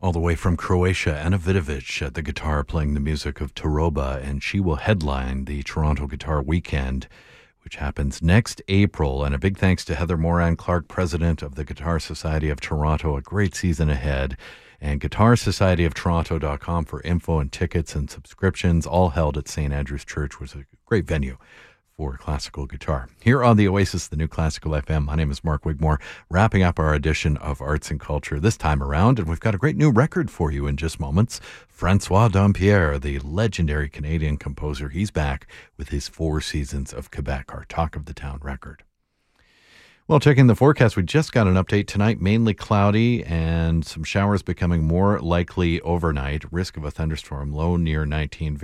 All the way from Croatia, Ana Vidovic at the guitar playing the music of Taroba, and she will headline the Toronto Guitar Weekend, which happens next April. And a big thanks to Heather Moran-Clark, president of the Guitar Society of Toronto. A great season ahead. And guitarsocietyoftoronto.com for info and tickets and subscriptions, all held at St. Andrew's Church, which is a great venue for classical guitar. Here on the Oasis, the new Classical FM, my name is Mark Wigmore, wrapping up our edition of Arts and Culture this time around, and we've got a great new record for you in just moments. Francois Dompierre, the legendary Canadian composer, he's back with his 4 Seasons of Quebec, our Talk of the Town record. Well, checking the forecast, we just got an update tonight, mainly cloudy and some showers becoming more likely overnight. Risk of a thunderstorm, low near 19.